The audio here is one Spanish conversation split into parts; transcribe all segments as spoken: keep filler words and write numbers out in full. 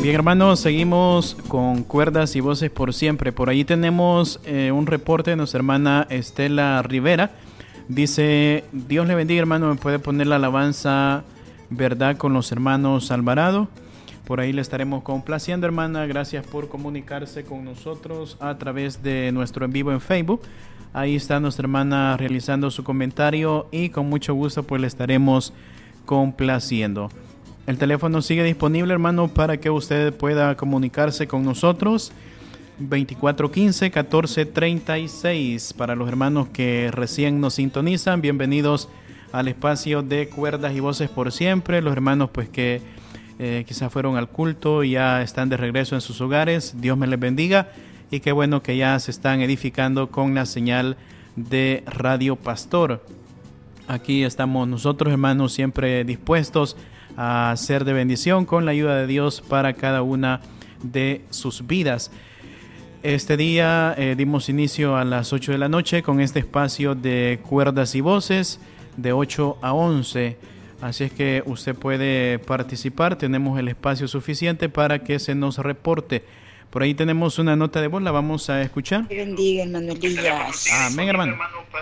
Bien, hermanos, seguimos con Cuerdas y Voces por Siempre. Por ahí tenemos eh, un reporte de nuestra hermana Estela Rivera. Dice: Dios le bendiga, hermano, me puede poner la alabanza Verdad con los hermanos Alvarado. Por ahí le estaremos complaciendo, hermana. Gracias por comunicarse con nosotros a través de nuestro en vivo en Facebook. Ahí está nuestra hermana realizando su comentario y con mucho gusto pues le estaremos complaciendo. El teléfono sigue disponible, hermano, para que usted pueda comunicarse con nosotros. veinticuatro quince, catorce treinta y seis. Para los hermanos que recién nos sintonizan, bienvenidos al espacio de Cuerdas y Voces por Siempre. Los hermanos pues que eh, quizás fueron al culto y ya están de regreso en sus hogares, Dios me les bendiga. Y qué bueno que ya se están edificando con la señal de Radio Pastor. Aquí estamos nosotros, hermanos, siempre dispuestos a ser de bendición con la ayuda de Dios para cada una de sus vidas. Este día eh, dimos inicio a las ocho de la noche con este espacio de Cuerdas y Voces de ocho a once. Así es que usted puede participar, tenemos el espacio suficiente para que se nos reporte. Por ahí tenemos una nota de voz, la vamos a escuchar. Bendiga, hermano Elías. Amén, hermano.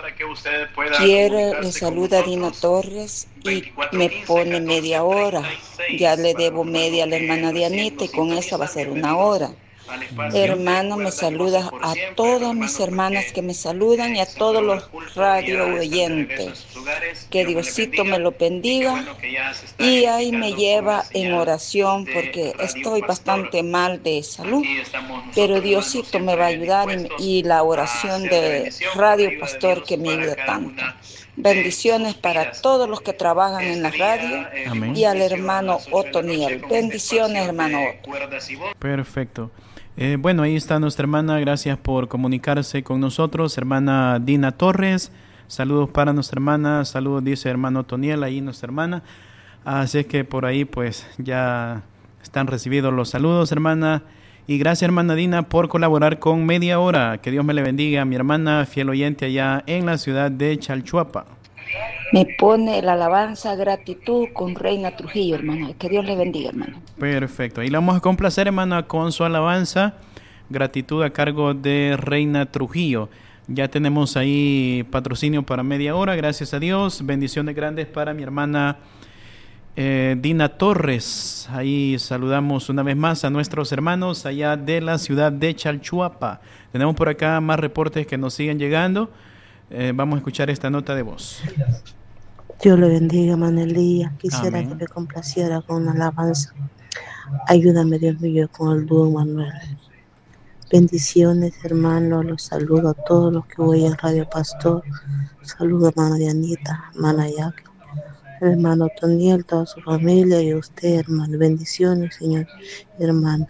Quiero, le saluda Dino Torres y me pone media hora. Ya le debo media a la hermana Dianita y con esa va a ser una hora. Hermano, me saluda a todas mis hermanas que me saludan y a todos los radio oyentes. Que Diosito me lo bendiga y ahí me lleva en oración porque estoy bastante mal de salud, pero Diosito me va a ayudar y, y la oración de Radio Pastor que me ayuda tanto. Bendiciones para todos los que trabajan en la radio. Amén. Y al hermano Otoniel. Bendiciones, hermano Otto. Perfecto. Eh, bueno, ahí está nuestra hermana, gracias por comunicarse con nosotros, hermana Dina Torres, saludos para nuestra hermana, saludos dice hermano Toniel, ahí nuestra hermana, así es que por ahí pues ya están recibidos los saludos, hermana, y gracias, hermana Dina, por colaborar con Media Hora. Que Dios me le bendiga a mi hermana fiel oyente allá en la ciudad de Chalchuapa. Me pone la alabanza Gratitud con Reina Trujillo, hermano. Que Dios le bendiga, hermano. Perfecto. Ahí la vamos a complacer, hermana, con su alabanza Gratitud a cargo de Reina Trujillo. Ya tenemos ahí patrocinio para Media Hora, gracias a Dios. Bendiciones grandes para mi hermana eh, Dina Torres. Ahí saludamos una vez más a nuestros hermanos allá de la ciudad de Chalchuapa. Tenemos por acá más reportes que nos siguen llegando. Eh, vamos a escuchar esta nota de voz. Dios le bendiga, hermano Elías. Quisiera Amén. que me complaciera con una alabanza. Ayúdame, Dios mío, con el dúo Manuel. Bendiciones, hermano. Los saludo a todos los que voy en Radio Pastor. Saludo a hermana Dianita, hermana Jackie, hermano Toniel, toda su familia y a usted, hermano. Bendiciones, Señor, hermano.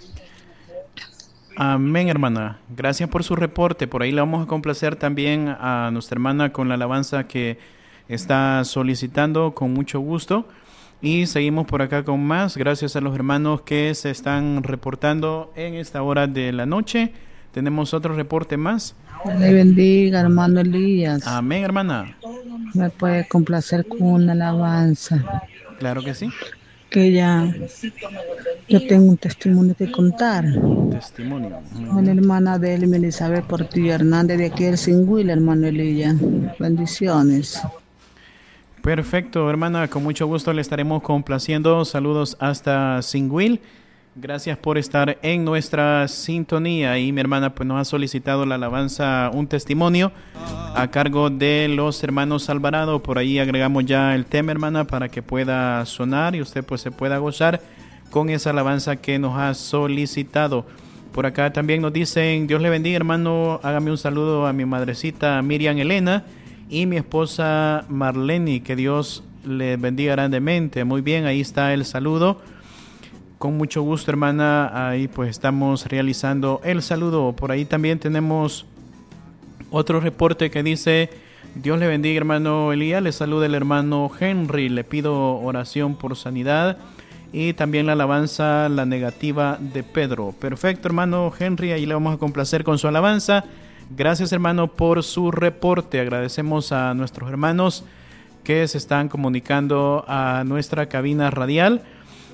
Amén, hermana. Gracias por su reporte. Por ahí le vamos a complacer también a nuestra hermana con la alabanza que está solicitando con mucho gusto. Y seguimos por acá con más. Gracias a los hermanos que se están reportando en esta hora de la noche. Tenemos otro reporte más. Le bendiga, hermano Elías. Amén, hermana. Me puede complacer con una alabanza. Claro que sí. Que ya yo tengo un testimonio que contar. Testimonio. Con la hermana de él, Elizabeth Portillo Hernández, de aquí el Singüil, hermano Elías. Bendiciones. Perfecto, hermana, con mucho gusto le estaremos complaciendo. Saludos hasta Singüil. Gracias por estar en nuestra sintonía. Y mi hermana pues nos ha solicitado la alabanza, un testimonio a cargo de los hermanos Alvarado. Por ahí agregamos ya el tema, hermana, para que pueda sonar y usted pues se pueda gozar con esa alabanza que nos ha solicitado. Por acá también nos dicen: Dios le bendiga, hermano, hágame un saludo a mi madrecita Miriam Elena y mi esposa Marlene, que Dios le bendiga grandemente. Muy bien, ahí está el saludo. Con mucho gusto, hermana, ahí pues estamos realizando el saludo. Por ahí también tenemos otro reporte que dice: Dios le bendiga, hermano Elías, le saluda el hermano Henry, le pido oración por sanidad y también la alabanza La Negativa de Pedro. Perfecto, hermano Henry, ahí le vamos a complacer con su alabanza. Gracias, hermano, por su reporte. Agradecemos a nuestros hermanos que se están comunicando a nuestra cabina radial.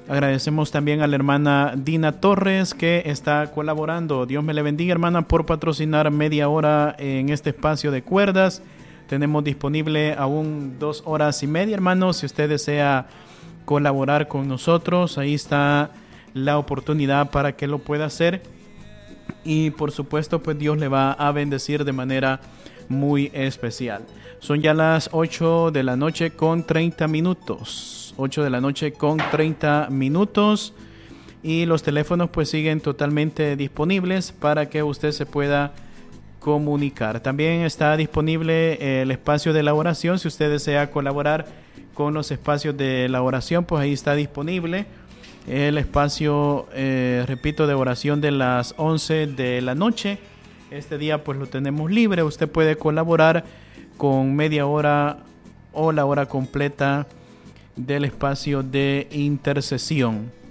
Agradecemos también a la hermana Dina Torres que está colaborando. Dios me le bendiga, hermana, por patrocinar media hora en este espacio de cuerdas. Tenemos disponible aún dos horas y media, hermanos. Si usted desea colaborar con nosotros, ahí está la oportunidad para que lo pueda hacer. Y por supuesto, pues Dios le va a bendecir de manera muy especial. Son ya las ocho de la noche con treinta minutos. ocho de la noche con treinta minutos. Y los teléfonos pues siguen totalmente disponibles para que usted se pueda comunicar. También está disponible el espacio de la oración. Si usted desea colaborar con los espacios de la oración, pues ahí está disponible el espacio, eh, repito, de oración de las once de la noche. Este día pues lo tenemos libre. Usted puede colaborar con media hora o la hora completa del espacio de intercesión.